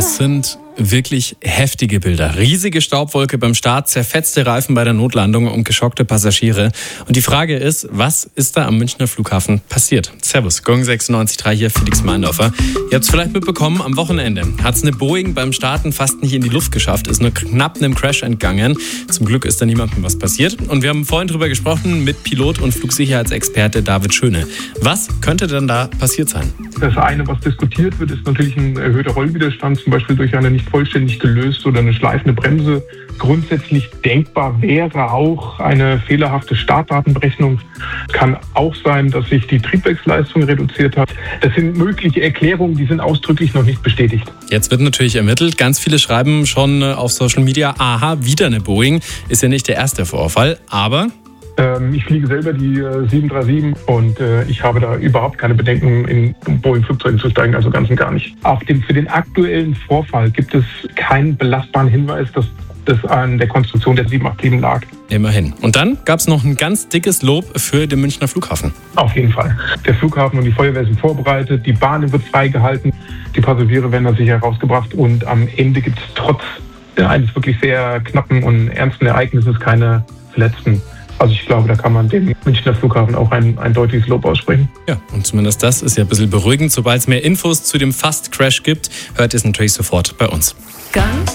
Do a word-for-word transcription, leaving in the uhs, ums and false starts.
Es sind wirklich heftige Bilder. Riesige Staubwolke beim Start, zerfetzte Reifen bei der Notlandung und geschockte Passagiere. Und die Frage ist, was ist da am Münchner Flughafen passiert? Servus, Gong sechsundneunzig Komma drei hier, Felix Meindorfer. Ihr habt es vielleicht mitbekommen, am Wochenende hat es eine Boeing beim Starten fast nicht in die Luft geschafft, ist nur knapp einem Crash entgangen. Zum Glück ist da niemandem was passiert. Und wir haben vorhin drüber gesprochen mit Pilot und Flugsicherheitsexperte David Schöne. Was könnte denn da passiert sein? Das eine, was diskutiert wird, ist natürlich ein erhöhter Rollwiderstand, zum Beispiel durch eine nicht vollständig gelöste oder eine schleifende Bremse. Grundsätzlich denkbar wäre auch eine fehlerhafte Startdatenberechnung. Kann auch sein, dass sich die Triebwerksleistung reduziert hat. Das sind mögliche Erklärungen, die sind ausdrücklich noch nicht bestätigt. Jetzt wird natürlich ermittelt. Ganz viele schreiben schon auf Social Media, aha, wieder eine Boeing. Ist ja nicht der erste Vorfall, aber... Ich fliege selber die sieben drei sieben und äh, ich habe da überhaupt keine Bedenken, in Boeing-Flugzeugen zu steigen, also ganz und gar nicht. Auch dem, für den aktuellen Vorfall gibt es keinen belastbaren Hinweis, dass das an der Konstruktion der sieben acht sieben lag. Immerhin. Und dann gab es noch ein ganz dickes Lob für den Münchner Flughafen. Auf jeden Fall. Der Flughafen und die Feuerwehr sind vorbereitet, die Bahn wird freigehalten, die Passagiere werden dann sicher herausgebracht und am Ende gibt es trotz eines wirklich sehr knappen und ernsten Ereignisses keine Verletzten. Also ich glaube, da kann man dem Münchner Flughafen auch ein, ein deutliches Lob aussprechen. Ja, und zumindest das ist ja ein bisschen beruhigend. Sobald es mehr Infos zu dem Fast-Crash gibt, hört ihr es natürlich sofort bei uns. Ganz